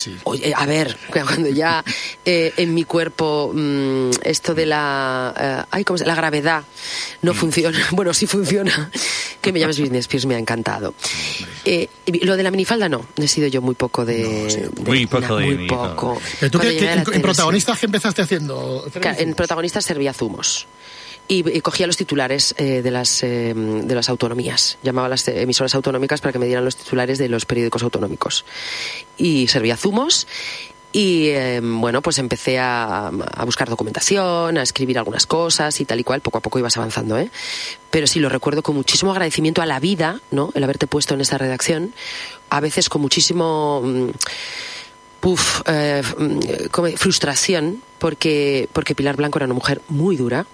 Sí. Oye, a ver, cuando ya en mi cuerpo esto de la la gravedad no funciona, bueno, sí funciona, que me llames Britney Spears me ha encantado. Lo de la minifalda no, he sido yo muy poco de... Muy poco. ¿Pero tú en protagonistas qué empezaste haciendo? En protagonistas servía zumos. Y cogía los titulares de las autonomías. Llamaba a las emisoras autonómicas para que me dieran los titulares de los periódicos autonómicos. Y servía zumos. Y bueno, pues empecé a buscar documentación, a escribir algunas cosas y tal y cual. Poco a poco ibas avanzando, ¿eh? Pero sí, lo recuerdo con muchísimo agradecimiento a la vida, ¿no? El haberte puesto en esta redacción. A veces con muchísimo... frustración, porque Pilar Blanco era una mujer muy dura,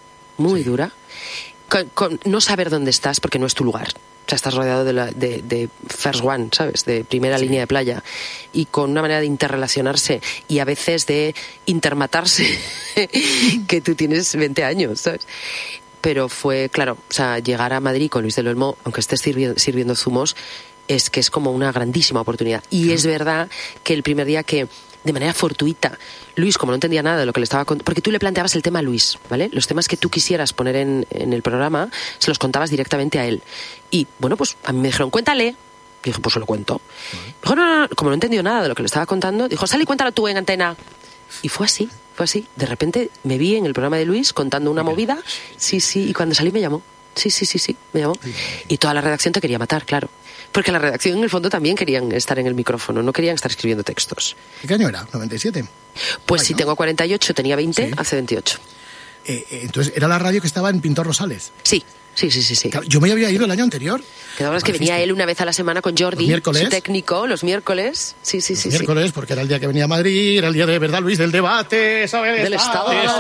con no saber dónde estás porque no es tu lugar. O sea, estás rodeado de first one, ¿sabes? De primera línea de playa. Y con una manera de interrelacionarse y a veces de intermatarse que tú tienes 20 años, ¿sabes? Pero fue, claro, o sea, llegar a Madrid con Luis del Olmo, aunque estés sirviendo zumos, es que es como una grandísima oportunidad. Y es verdad que el primer día que, de manera fortuita, Luis, como no entendía nada de lo que le estaba contando, porque tú le planteabas el tema a Luis, ¿vale? Los temas que tú quisieras poner en el programa, se los contabas directamente a él. Y, bueno, pues a mí me dijeron, cuéntale. Y dije, pues se lo cuento. Dijo, no, como no entendió nada de lo que le estaba contando, dijo, sal y cuéntalo tú en antena. Y fue así. De repente me vi en el programa de Luis contando una movida, sí, y cuando salí me llamó. Sí, me llamó. Y toda la redacción te quería matar, claro. Porque la redacción, en el fondo, también querían estar en el micrófono, no querían estar escribiendo textos. ¿Qué año era? ¿97? Pues si tengo 48, tenía 20, sí. Hace 28. Entonces, ¿era la radio que estaba en Pintor Rosales? Sí. Claro, yo me había ido el año anterior. Que la verdad es que venía él una vez a la semana con Jordi, su técnico, los miércoles. Sí. Los miércoles, porque era el día que venía a Madrid, era el día de verdad, Luis, del debate, ¿sabes? Del Estado de la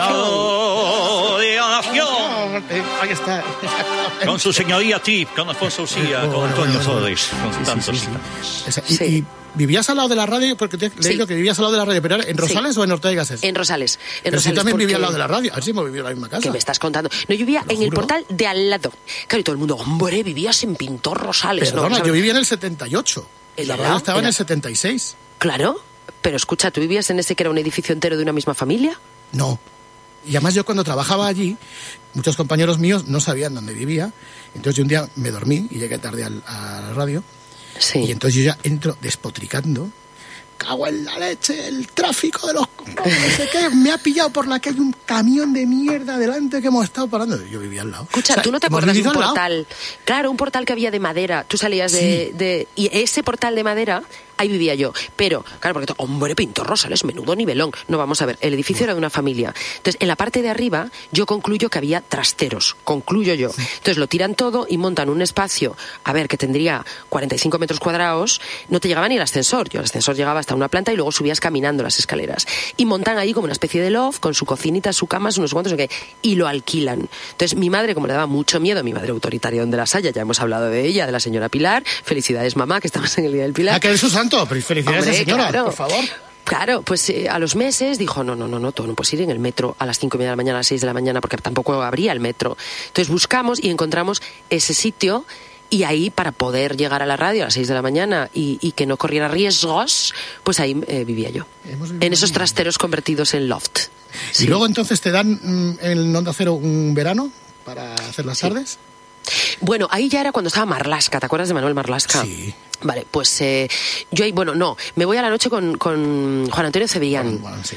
Nación. Ahí está. Con su señoría Tip, con Alfonso Ucía, con Antonio Flores, con tantos. Sí. Y ¿vivías al lado de la radio? Porque te he leído que vivías al lado de la radio, pero ¿en Rosales o en Ortega y Gasset? En Rosales. Pero si también vivía al lado de la radio, a ver si hemos vivido en la misma casa. ¿Qué me estás contando? No, yo vivía en el portal de al lado. Claro, y todo el mundo, hombre, vivías en Pintor Rosales. Perdona, ¿no? yo vivía en el 78. La radio estaba en el 76. Claro, pero escucha, ¿tú vivías en ese que era un edificio entero de una misma familia? No. Y además yo cuando trabajaba allí, muchos compañeros míos no sabían dónde vivía. Entonces yo un día me dormí y llegué tarde a la radio. Sí. Y entonces yo ya entro despotricando. Cago en la leche, el tráfico de los... No sé qué, me ha pillado por la que hay un camión de mierda delante que hemos estado parando. Yo vivía al lado. Escucha, ¿tú no te acuerdas de un portal? Claro, un portal que había de madera. Tú salías de... Y ese portal de madera, ahí vivía yo. Pero, claro, porque, hombre, Pintor Rosales, menudo nivelón. No, vamos a ver, el edificio era de una familia. Entonces, en la parte de arriba, yo concluyo que había trasteros. Concluyo yo. Entonces, lo tiran todo y montan un espacio, a ver, que tendría 45 metros cuadrados. No te llegaba ni el ascensor. Yo el ascensor llegaba hasta una planta y luego subías caminando las escaleras. Y montan ahí como una especie de loft, con su cocinita, su cama, unos cuantos, y lo alquilan. Entonces, mi madre, como le daba mucho miedo, mi madre autoritaria donde las haya, ya hemos hablado de ella, de la señora Pilar. Felicidades, mamá, que estamos en el Día del Pilar. ¿A que eres su santo? Felicidades, hombre, señora, claro. Por favor. Claro, pues a los meses dijo, no, tú no puedes ir en el metro a las 5:30 de la mañana, a las 6 de la mañana, porque tampoco habría el metro. Entonces buscamos y encontramos ese sitio, y ahí, para poder llegar a la radio a las 6 de la mañana y que no corriera riesgos, pues ahí vivía yo. En esos trasteros convertidos en loft. ¿Y luego entonces te dan en Onda Cero un verano para hacer las tardes? Bueno, ahí ya era cuando estaba Marlaska, ¿te acuerdas de Manuel Marlaska? Sí. Vale, pues yo ahí, me voy a la noche con Juan Antonio Cebrián.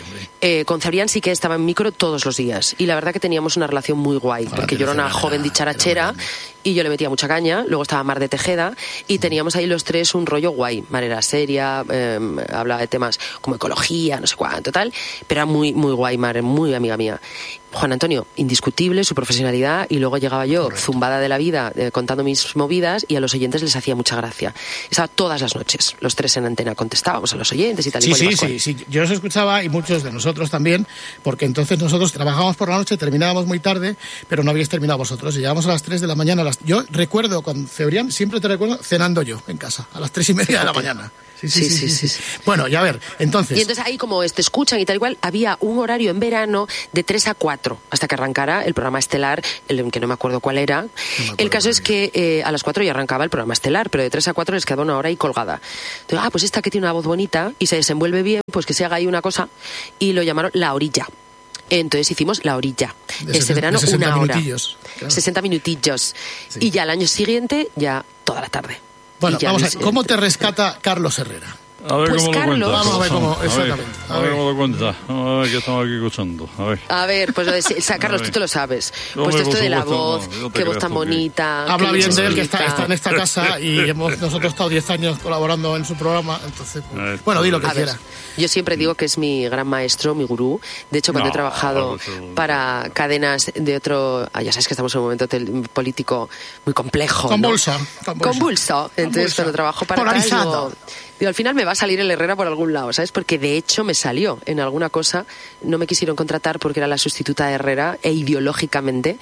Con Cebrián sí que estaba en micro todos los días. Y la verdad que teníamos una relación muy guay, porque yo era una joven dicharachera y yo le metía mucha caña. Luego estaba Mar de Tejeda y teníamos ahí los tres un rollo guay. Mar era seria, hablaba de temas como ecología, no sé cuánto, tal. Pero era muy, muy guay, Mar, muy amiga mía. Juan Antonio, indiscutible su profesionalidad, y luego llegaba yo, zumbada de la vida, contando mis movidas, y a los oyentes les hacía mucha gracia. Estaba todas las noches, los tres en antena, contestábamos a los oyentes y tal. Sí, yo los escuchaba, y muchos de nosotros también, porque entonces nosotros trabajábamos por la noche, terminábamos muy tarde, pero no habíais terminado vosotros, y llegábamos a las 3 de la mañana. Yo recuerdo con Cebrián, siempre te recuerdo, cenando yo en casa, a las 3:30 de la mañana. Sí. Bueno, y a ver, entonces... Y entonces ahí como te escuchan y tal igual, había un horario en verano de 3 a 4, hasta que arrancara el programa estelar, que no me acuerdo cuál era. El caso es que a las 4 ya arrancaba el programa estelar, pero de 3 a 4 les quedaba una hora ahí colgada. Entonces, pues esta que tiene una voz bonita y se desenvuelve bien, pues que se haga ahí una cosa, y lo llamaron La Orilla. Entonces hicimos La Orilla. Este verano una hora. Claro. 60 minutillos. Sí. Y ya al año siguiente, ya toda la tarde. Bueno, vamos a ver, ¿cómo te rescata Carlos Herrera? A ver pues cómo Carlos, lo cuentas. Vamos a ver cómo, exactamente. A ver cómo lo cuentas. A ver qué estamos aquí escuchando. A ver, pues Carlos, tú te lo sabes. Pues esto de la voz, qué voz tan bonita. Habla bien de él, que está en esta casa y nosotros hemos estado 10 años colaborando en su programa. Entonces, pues, bueno, di lo que quiera. Yo siempre digo que es mi gran maestro, mi gurú. De hecho, cuando he trabajado para cadenas de otro... ya sabes que estamos en un momento político muy complejo, Convulso. Entonces, cuando trabajo para polarizado. Digo, al final me va a salir el Herrera por algún lado, ¿sabes? Porque de hecho me salió en alguna cosa, no me quisieron contratar porque era la sustituta de Herrera e ideológicamente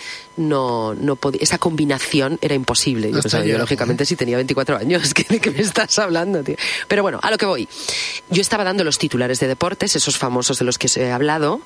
no podía, esa combinación era imposible. Yo pensaba, ideológicamente si tenía 24 años, ¿de qué me estás hablando, tío? Pero bueno, a lo que voy. Yo estaba dando los titulares de deportes, esos famosos de los que os he hablado,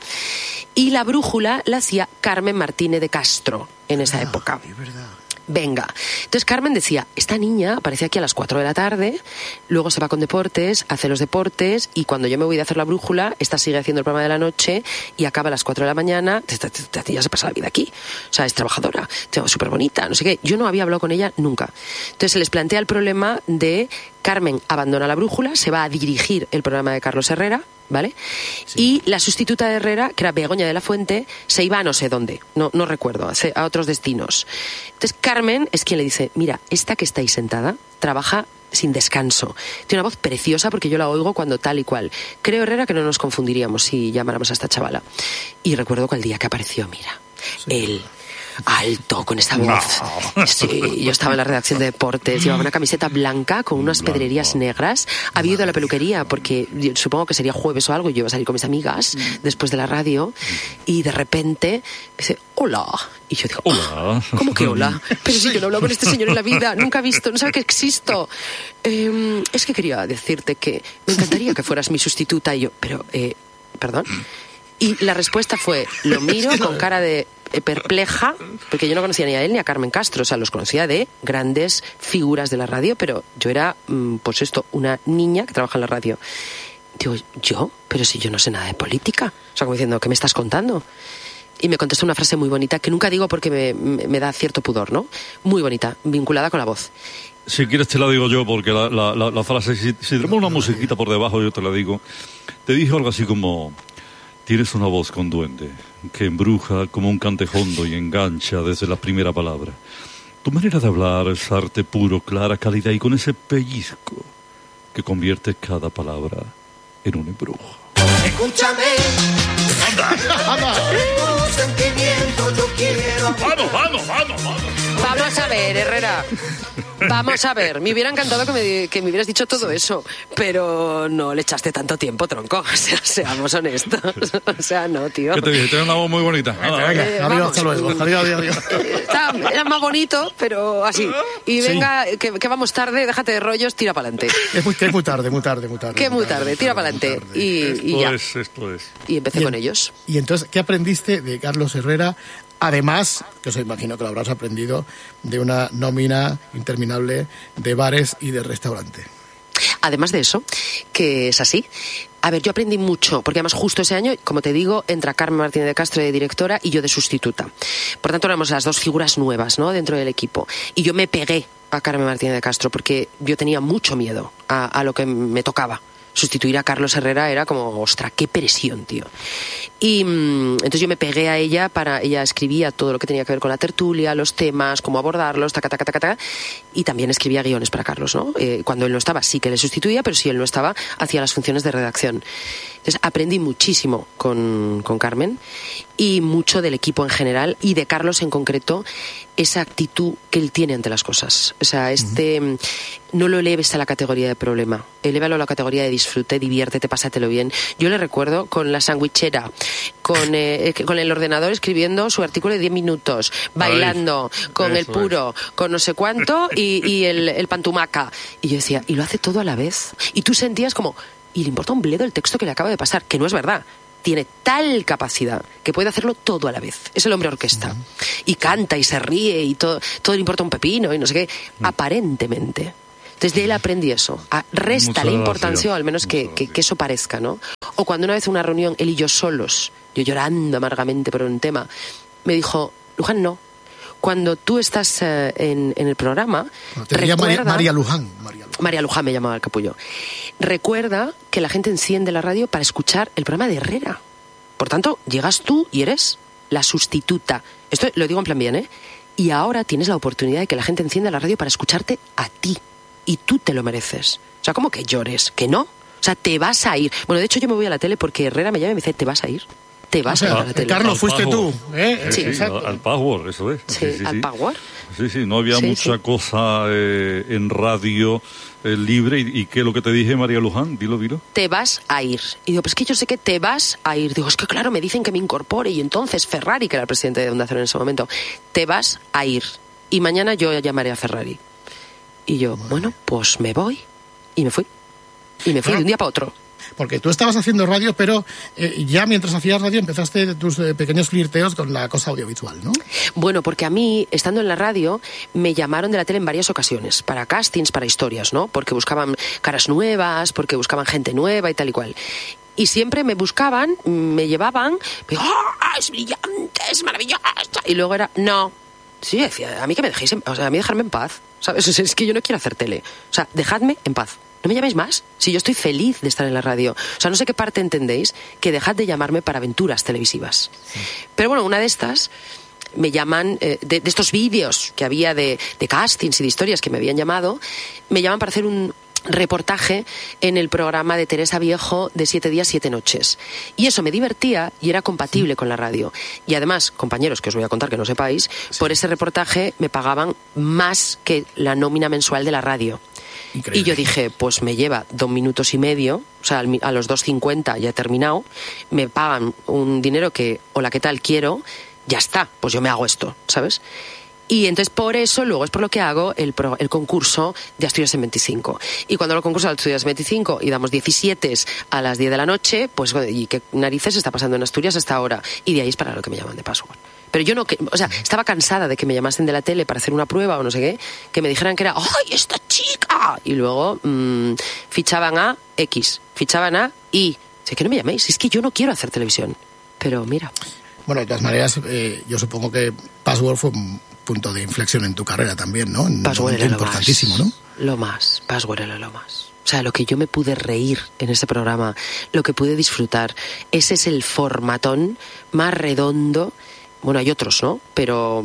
y la brújula la hacía Carmen Martínez de Castro en esa época. Es verdad. Venga. Entonces Carmen decía, esta niña aparece aquí a las 4 de la tarde, luego se va con deportes, hace los deportes, y cuando yo me voy a hacer la brújula, esta sigue haciendo el programa de la noche y acaba a las 4 de la mañana. Ya se pasa la vida aquí. O sea, es trabajadora, súper bonita, no sé qué. Yo no había hablado con ella nunca. Entonces se les plantea el problema de Carmen abandona la brújula, se va a dirigir el programa de Carlos Herrera, ¿vale? Sí. Y la sustituta de Herrera, que era Begoña de la Fuente, se iba a no sé dónde, no recuerdo, a otros destinos. Entonces Carmen es quien le dice, mira, esta que está ahí sentada trabaja sin descanso. Tiene una voz preciosa porque yo la oigo cuando tal y cual. Creo, Herrera, que no nos confundiríamos si llamáramos a esta chavala. Y recuerdo que el día que apareció, mira, él... alto, con esa voz. No. Sí, yo estaba en la redacción de deportes, llevaba una camiseta blanca con unas pedrerías negras. Había ido a la peluquería porque supongo que sería jueves o algo y yo iba a salir con mis amigas después de la radio y de repente dice, hola. Y yo digo, hola. ¿Cómo que hola? Pero si yo no he hablado con este señor en la vida, nunca he visto, no sabe que existo. Es que quería decirte que me encantaría que fueras mi sustituta. Y yo, pero, perdón. Y la respuesta fue, lo miro con cara de perpleja, porque yo no conocía ni a él ni a Carmen Castro, o sea, los conocía de grandes figuras de la radio, pero yo era, pues esto, una niña que trabaja en la radio. Digo, ¿yo? Pero si yo no sé nada de política. O sea, como diciendo, ¿qué me estás contando? Y me contestó una frase muy bonita, que nunca digo porque me da cierto pudor, ¿no? Muy bonita, vinculada con la voz. Si quieres te la digo yo, porque la frase, si tenemos una musiquita por debajo, yo te la digo. Te dijo algo así como... Tienes una voz con duende, que embruja como un cantejondo y engancha desde la primera palabra. Tu manera de hablar es arte puro, clara, cálida y con ese pellizco que convierte cada palabra en un embrujo. Escúchame. ¡Anda! Tu sentimiento yo quiero. ¡Vamos! Vamos a ver, Herrera. Vamos a ver, me hubiera encantado que me hubieras dicho todo eso, pero no le echaste tanto tiempo, tronco. O sea, seamos honestos. O sea, no, tío. ¿Qué te dije? Tienes una voz muy bonita. Venga, adiós, hasta luego. Adiós. Era más bonito, pero así. Y venga, que vamos tarde, déjate de rollos, tira para adelante. Es muy tarde. Que muy tarde, tira para adelante. Y ya. Esto es. Y empecé con ellos. Y entonces, ¿qué aprendiste de Carlos Herrera? Además, que os imagino que lo habrás aprendido, de una nómina interminable de bares y de restaurantes. Además de eso, que es así. A ver, yo aprendí mucho, porque además justo ese año, como te digo, entra Carmen Martínez de Castro de directora y yo de sustituta. Por tanto, éramos las dos figuras nuevas, ¿no?, dentro del equipo. Y yo me pegué a Carmen Martínez de Castro porque yo tenía mucho miedo a lo que me tocaba. Sustituir a Carlos Herrera era como, ostras, qué presión, tío. Y entonces yo me pegué a ella ella escribía todo lo que tenía que ver con la tertulia, los temas, cómo abordarlos, taca, y también escribía guiones para Carlos, ¿no? Cuando él no estaba sí que le sustituía, pero si él no estaba, hacía las funciones de redacción. Entonces aprendí muchísimo con Carmen y mucho del equipo en general y de Carlos en concreto, esa actitud que él tiene ante las cosas. O sea, no lo eleves a la categoría de problema, elévalo a la categoría de disfrute, diviértete, pásatelo bien. Yo le recuerdo con la sandwichera, con el ordenador escribiendo su artículo de 10 minutos, bailando, con el puro, con no sé cuánto y el pantumaca. Y yo decía, y lo hace todo a la vez. Y tú sentías como, y le importa un bledo el texto que le acaba de pasar, que no es verdad. Tiene tal capacidad que puede hacerlo todo a la vez. Es el hombre orquesta. Y canta y se ríe y todo le importa un pepino y no sé qué. Aparentemente. Desde él aprendí eso. Réstale importancia, o al menos que eso parezca, ¿no? O cuando una vez en una reunión, él y yo solos, yo llorando amargamente por un tema, me dijo, Luján, no. Cuando tú estás en el programa, te recuerda... María Luján. María Luján me llamaba el capullo. Recuerda que la gente enciende la radio para escuchar el programa de Herrera. Por tanto, llegas tú y eres la sustituta. Esto lo digo en plan bien, ¿eh? Y ahora tienes la oportunidad de que la gente encienda la radio para escucharte a ti. Y tú te lo mereces. O sea, ¿cómo que llores? ¿Que no? O sea, te vas a ir. Bueno, de hecho yo me voy a la tele porque Herrera me llama y me dice, ¿te vas a ir? Te vas a ir a la tele. Carlos, fuiste tú. Sí, exacto. Al Power, eso es. Sí, al Power. Sí, no había mucha cosa en radio libre. ¿Y qué es lo que te dije, María Luján? Dilo. Te vas a ir. Y digo, pues es que yo sé que te vas a ir. Digo, es que claro, me dicen que me incorpore. Y entonces Ferrari, que era el presidente de Onda Cero en ese momento, te vas a ir. Y mañana yo llamaré a Ferrari. Y yo, bueno, pues me voy. Y me fui. Y me fui de un día para otro. Porque tú estabas haciendo radio, pero ya mientras hacías radio empezaste tus pequeños flirteos con la cosa audiovisual, ¿no? Bueno, porque a mí, estando en la radio, me llamaron de la tele en varias ocasiones, para castings, para historias, ¿no? Porque buscaban caras nuevas, porque buscaban gente nueva y tal y cual. Y siempre me buscaban, me llevaban, me digo, ¡oh, es brillante, es maravillosa! Y luego era, no. Sí, decía, a mí que me dejéis, a mí dejarme en paz, ¿sabes? Es que yo no quiero hacer tele. O sea, dejadme en paz. No me llaméis más. Si yo estoy feliz de estar en la radio. O sea, no sé qué parte entendéis que dejad de llamarme para aventuras televisivas. Sí. Pero bueno, una de estas me llaman, de estos vídeos que había de castings y de historias que me habían llamado, me llaman para hacer un reportaje en el programa de Teresa Viejo de 7 días, 7 noches. Y eso me divertía y era compatible con la radio. Y además, compañeros, que os voy a contar que no sepáis, por ese reportaje me pagaban más que la nómina mensual de la radio. Increíble. Y yo dije, pues me lleva 2 minutos y medio, o sea, a los 2:50 ya he terminado, me pagan un dinero que, hola, ¿qué tal? Quiero, ya está, pues yo me hago esto, ¿sabes? Y entonces por eso luego es por lo que hago el concurso de Asturias en 25. Y cuando lo concurso de Asturias en 25 y damos 17 a las 10 de la noche, pues ¿y qué narices está pasando en Asturias hasta ahora? Y de ahí es para lo que me llaman de Password. Pero yo no, o sea, estaba cansada de que me llamasen de la tele para hacer una prueba o no sé qué, que me dijeran que era, ¡ay, esta chica! Y luego fichaban a X, fichaban a Y. Es que no me llaméis, es que yo no quiero hacer televisión. Pero mira. Bueno, de todas maneras, yo supongo que Password fue un punto de inflexión en tu carrera también, ¿no? Password era importantísimo, ¿no? Lo más, Password era lo más. O sea, lo que yo me pude reír en ese programa, lo que pude disfrutar, ese es el formatón más redondo. Bueno, hay otros, ¿no? Pero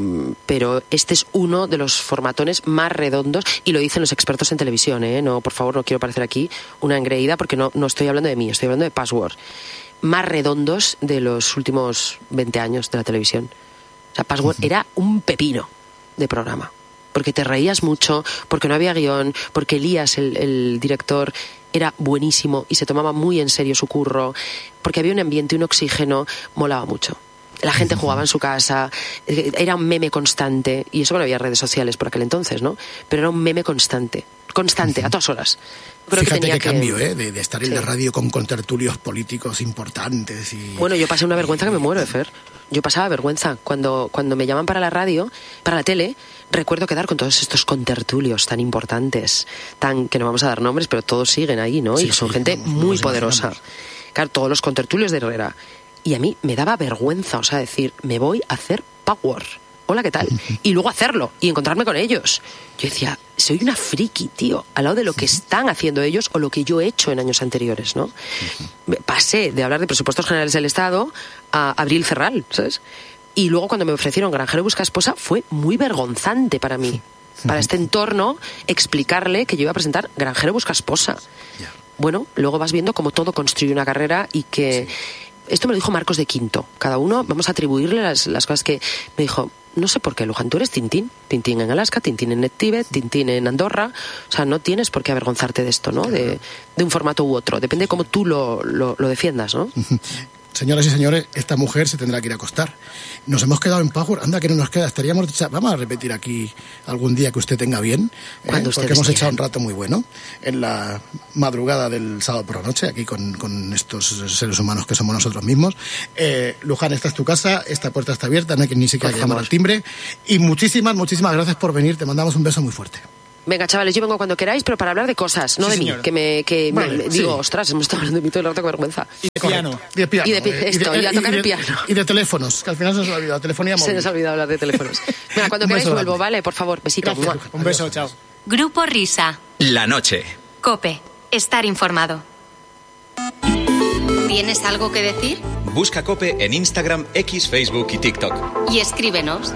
este es uno de los formatones más redondos y lo dicen los expertos en televisión, ¿eh? No, por favor, no quiero parecer aquí una engreída porque no estoy hablando de mí, estoy hablando de Password. Más redondos de los últimos 20 años de la televisión. O sea, Password era un pepino de programa. Porque te reías mucho, porque no había guión, porque Elías, el director, era buenísimo y se tomaba muy en serio su curro, porque había un ambiente, un oxígeno, molaba mucho. La gente jugaba en su casa, era un meme constante, y eso que no había redes sociales por aquel entonces, ¿no? Pero era un meme constante, a todas horas. Creo Fíjate que tenía qué cambio, de estar en la radio con contertulios políticos importantes y... Bueno, yo pasé una vergüenza que me muero, Fer. Yo pasaba vergüenza. Cuando me llaman para la radio, para la tele, recuerdo quedar con todos estos contertulios tan importantes, que no vamos a dar nombres, pero todos siguen ahí, ¿no? Sí, y son gente muy poderosa. Claro, todos los contertulios de Herrera. Y a mí me daba vergüenza, o sea, decir, me voy a hacer Power. Hola, ¿qué tal? Y luego hacerlo y encontrarme con ellos. Yo decía, soy una friki, tío, al lado de lo que están haciendo ellos o lo que yo he hecho en años anteriores, ¿no? Pasé de hablar de presupuestos generales del Estado a Abril Ferral, ¿sabes? Y luego cuando me ofrecieron Granjero busca esposa fue muy vergonzante para mí. Para este entorno, explicarle que yo iba a presentar Granjero busca esposa. Bueno, luego vas viendo cómo todo construye una carrera y que... esto me lo dijo Marcos de Quinto. Cada uno vamos a atribuirle las cosas que me dijo. No sé por qué, Luján, tú eres Tintín. Tintín en Alaska, Tintín en Tíbet, Tintín en Andorra. O sea, no tienes por qué avergonzarte de esto, ¿no? De un formato u otro. Depende de cómo tú lo defiendas, ¿no? Señoras y señores, esta mujer se tendrá que ir a acostar. Nos hemos quedado en Power. Anda, que no nos queda. Estaríamos... Vamos a repetir aquí algún día que usted tenga bien. Porque hemos echado un rato muy bueno en la madrugada del sábado por la noche, aquí con estos seres humanos que somos nosotros mismos. Luján, esta es tu casa. Esta puerta está abierta. No hay que ni siquiera llamar al timbre. Y muchísimas gracias por venir. Te mandamos un beso muy fuerte. Venga, chavales, yo vengo cuando queráis, pero para hablar de cosas, no de señora. Mí. Digo, ostras, hemos estado hablando de mí todo el rato, qué vergüenza. Y de piano. Y a tocar el piano. Y de teléfonos, que al final se nos ha olvidado. Telefonía móvil. Se nos ha olvidado hablar de teléfonos. Venga, cuando queráis vuelvo, ¿vale? Por favor, besito. Gracias, un beso, chao. Grupo Risa. La noche. COPE. Estar informado. ¿Tienes algo que decir? Busca COPE en Instagram, X, Facebook y TikTok. Y escríbenos.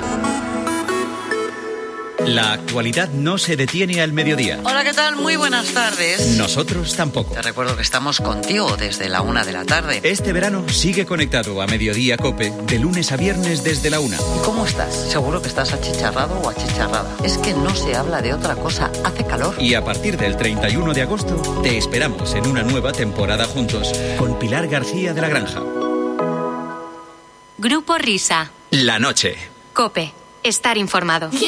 La actualidad no se detiene al mediodía. Hola, ¿qué tal? Muy buenas tardes. Nosotros tampoco. Te recuerdo que estamos contigo desde la 1 de la tarde. Este verano sigue conectado a Mediodía COPE de lunes a viernes desde la 1. ¿Y cómo estás? Seguro que estás achicharrado o achicharrada. Es que no se habla de otra cosa. Hace calor. Y a partir del 31 de agosto te esperamos en una nueva temporada juntos con Pilar García de la Granja. Grupo Risa. La noche. COPE. Estar informado.